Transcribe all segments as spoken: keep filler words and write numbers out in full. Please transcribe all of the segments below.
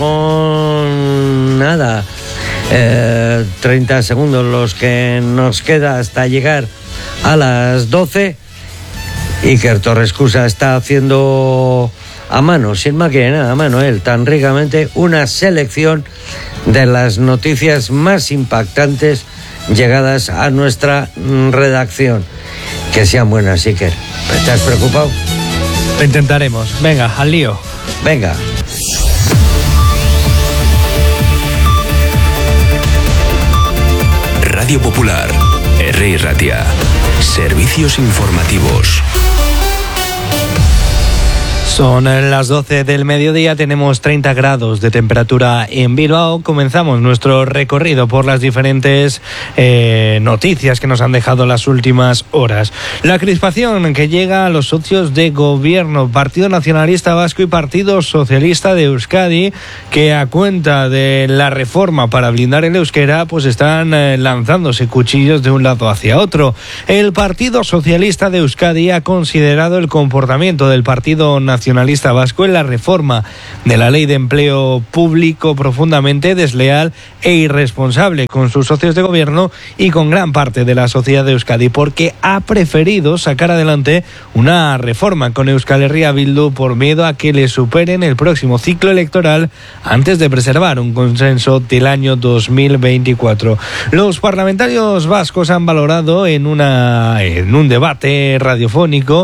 Con nada, eh, treinta segundos los que nos queda hasta llegar a las doce. Iker Torrescusa está haciendo a mano, sin máquina de nada, a mano él, tan ricamente, una selección de las noticias más impactantes llegadas a nuestra redacción. Que sean buenas, Iker. ¿Estás preocupado? Lo intentaremos. Venga, al lío. Venga. Radio Popular, R. Ratia. Servicios informativos. Son las doce del mediodía, tenemos treinta grados de temperatura en Bilbao. Comenzamos nuestro recorrido por las diferentes eh, noticias que nos han dejado las últimas horas. La crispación que llega a los socios de gobierno, Partido Nacionalista Vasco y Partido Socialista de Euskadi, que a cuenta de la reforma para blindar el euskera, pues están eh, lanzándose cuchillos de un lado hacia otro. El Partido Socialista de Euskadi ha considerado el comportamiento del Partido Nacionalista Nacionalista Vasco en la reforma de la ley de empleo público profundamente desleal e irresponsable con sus socios de gobierno y con gran parte de la sociedad de Euskadi, porque ha preferido sacar adelante una reforma con Euskal Herria Bildu por miedo a que le superen el próximo ciclo electoral antes de preservar un consenso del año dos mil veinticuatro. Los parlamentarios vascos han valorado en, una, en un debate radiofónico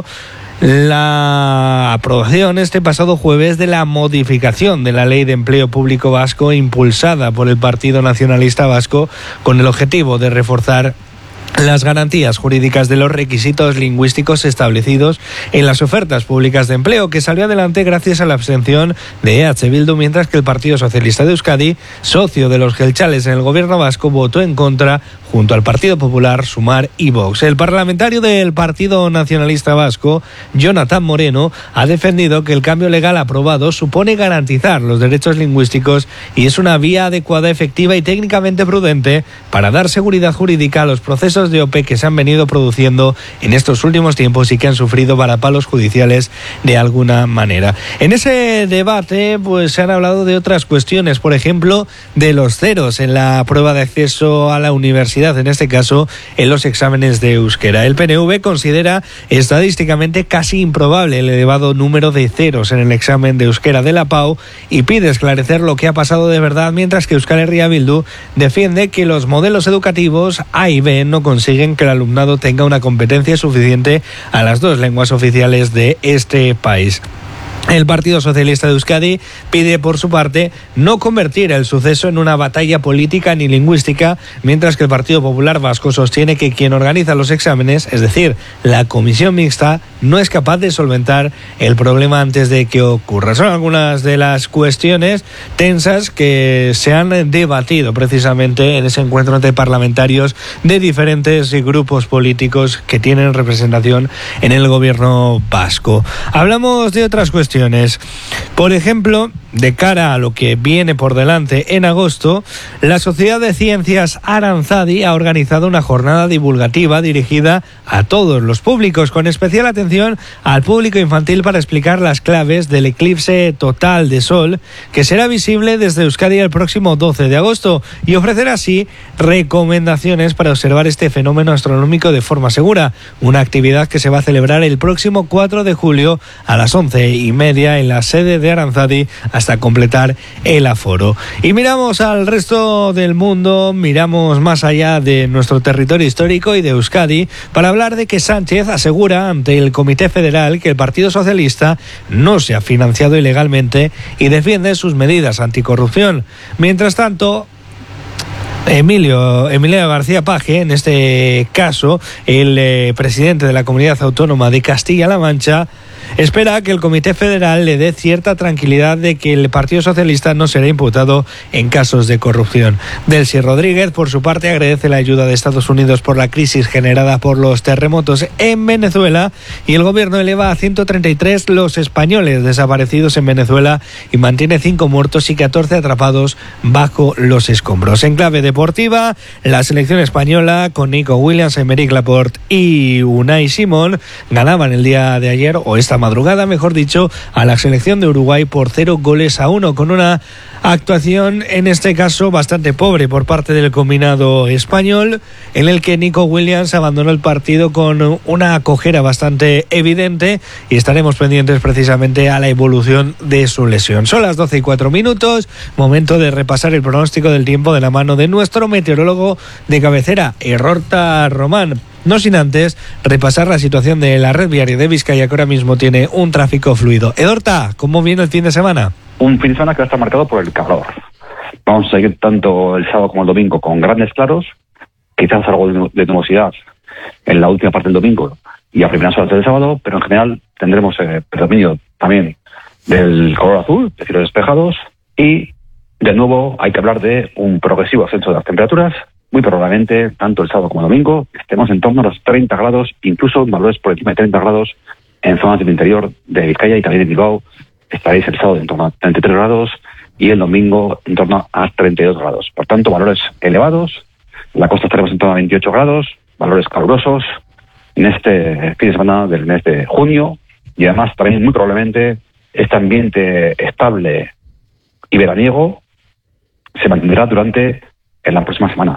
la aprobación este pasado jueves de la modificación de la Ley de Empleo Público Vasco impulsada por el Partido Nacionalista Vasco con el objetivo de reforzar las garantías jurídicas de los requisitos lingüísticos establecidos en las ofertas públicas de empleo, que salió adelante gracias a la abstención de E H Bildu, mientras que el Partido Socialista de Euskadi, socio de los gelchales en el gobierno vasco, votó en contra junto al Partido Popular, Sumar y Vox. El parlamentario del Partido Nacionalista Vasco, Jonathan Moreno, ha defendido que el cambio legal aprobado supone garantizar los derechos lingüísticos y es una vía adecuada, efectiva y técnicamente prudente para dar seguridad jurídica a los procesos de O P E que se han venido produciendo en estos últimos tiempos y que han sufrido varapalos judiciales de alguna manera. En ese debate pues se han hablado de otras cuestiones, por ejemplo, de los ceros en la prueba de acceso a la universidad, en este caso en los exámenes de euskera. El P N V considera estadísticamente casi improbable el elevado número de ceros en el examen de euskera de la Pau y pide esclarecer lo que ha pasado de verdad, mientras que Euskal Herria Bildu defiende que los modelos educativos A y B no consiguen que el alumnado tenga una competencia suficiente a las dos lenguas oficiales de este país. El Partido Socialista de Euskadi pide, por su parte, no convertir el suceso en una batalla política ni lingüística, mientras que el Partido Popular Vasco sostiene que quien organiza los exámenes, es decir, la comisión mixta, no es capaz de solventar el problema antes de que ocurra. Son algunas de las cuestiones tensas que se han debatido precisamente en ese encuentro entre parlamentarios de diferentes grupos políticos que tienen representación en el gobierno vasco. Hablamos de otras cuestiones. Por ejemplo, de cara a lo que viene por delante en agosto, la Sociedad de Ciencias Aranzadi ha organizado una jornada divulgativa dirigida a todos los públicos, con especial atención al público infantil, para explicar las claves del eclipse total de sol que será visible desde Euskadi el próximo doce de agosto y ofrecer así recomendaciones para observar este fenómeno astronómico de forma segura, una actividad que se va a celebrar el próximo cuatro de julio a las once y media en la sede de Aranzadi hasta completar el aforo. Y miramos al resto del mundo, miramos más allá de nuestro territorio histórico y de Euskadi para hablar de que Sánchez asegura ante el Comité Federal que el Partido Socialista no se ha financiado ilegalmente y defiende sus medidas anticorrupción. Mientras tanto, Emilio, Emilio García Paje, en este caso el eh, presidente de la Comunidad Autónoma de Castilla-La Mancha, espera que el Comité Federal le dé cierta tranquilidad de que el Partido Socialista no será imputado en casos de corrupción. Delcy Rodríguez, por su parte, agradece la ayuda de Estados Unidos por la crisis generada por los terremotos en Venezuela y el gobierno eleva a ciento treinta y tres los españoles desaparecidos en Venezuela y mantiene cinco muertos y catorce atrapados bajo los escombros. En clave deportiva, la selección española con Nico Williams, Aymeric Laporte y Unai Simón ganaban el día de ayer o esta madrugada, mejor dicho, a la selección de Uruguay por cero goles a uno, con una actuación en este caso bastante pobre por parte del combinado español, en el que Nico Williams abandonó el partido con una cojera bastante evidente, y estaremos pendientes precisamente a la evolución de su lesión. Son las doce y cuatro minutos, momento de repasar el pronóstico del tiempo de la mano de nuestro meteorólogo de cabecera, Errorta Román. No sin antes repasar la situación de la red viaria de Vizcaya, que ahora mismo tiene un tráfico fluido. Edorta, ¿cómo viene el fin de semana? Un fin de semana que va a estar marcado por el calor. Vamos a seguir tanto el sábado como el domingo con grandes claros, quizás algo de nubosidad en la última parte del domingo y a primeras horas del sábado, pero en general tendremos eh, predominio también del color azul, de cielos despejados, y de nuevo hay que hablar de un progresivo ascenso de las temperaturas. Muy probablemente, tanto el sábado como el domingo, estemos en torno a los treinta grados, incluso en valores por encima de treinta grados en zonas del interior de Vizcaya y también de Bilbao. Estaréis el sábado en torno a treinta y tres grados y el domingo en torno a treinta y dos grados. Por tanto, valores elevados. En la costa estaremos en torno a veintiocho grados, valores calurosos en este fin de semana del mes de junio, y además también muy probablemente este ambiente estable y veraniego se mantendrá durante en la próxima semana.